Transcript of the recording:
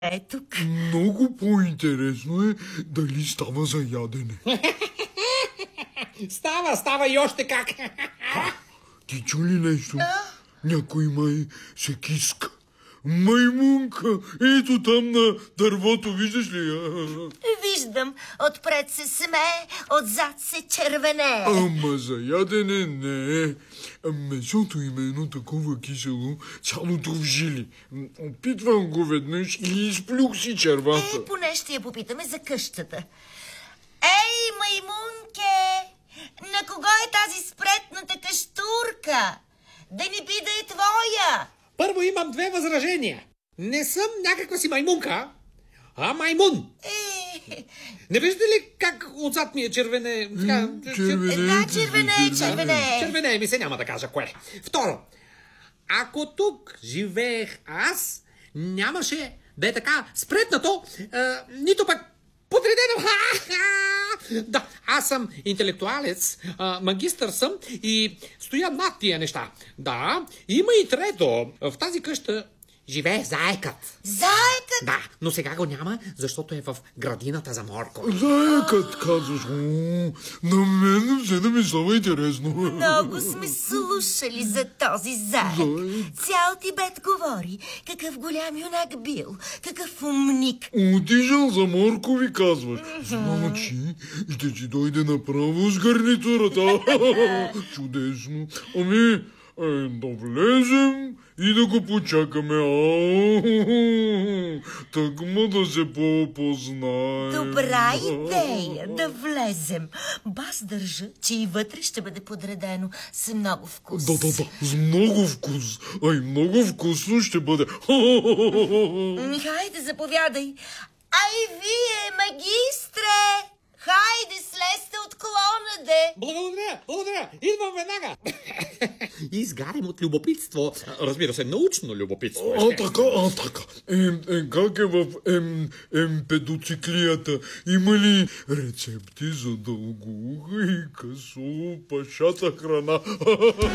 е тук. Много по-интересно е дали става за ядене. Става и още как. Ти чу ли нещо? Някой май се киска. Маймунка! Ето там на дървото, виждаш ли? Виждам, отпред се смее, отзад се червене. Ама за ядене не. Месото им е едно такова кисело, цялото в жили. Опитвам го веднъж и изплюх си червата. Поне ще я попитаме за къщата. Ей, маймунке! На кого е тази спретната каштурка? Да ни би да е твоя! Първо имам две възражения. Не съм някаква си маймунка, а маймун. Не виждате ли как отзад ми е червене? Червене. Червене ми се, няма да кажа кое. Второ, ако тук живеех аз, нямаше да е така спретнато, нито пък подредено. Да, аз съм интелектуалец, магистър съм и стоя над тия неща. Да, има и трето. В тази къща живее заекът. Заекът? Да, но сега го няма, защото е в градината за моркови. Заекът, казваш. На мен все да ми става интересно. Много сме слушали за този заек. Цял Тибет говори какъв голям юнак бил, какъв умник. Отишъл за моркови, казваш. Значи ще си дойде направо с гарнитурата. Чудесно. Ами, да влезем и да го почакаме. Так му да се по-познае. Добра идея да влезем. Бас държа, че и вътре ще бъде подредено с много вкус. Да, с много вкус. Много вкусно ще бъде. Хайде, заповядай. Ай, вие, магистре! Хайде, слезте от клонаде! Благодаря. Идвам веднага. Изгарям от любопитство. Разбира се, научно любопитство. Така. Как е в емпедоциклията? Има ли рецепти за дългоуха и късо пашата храна?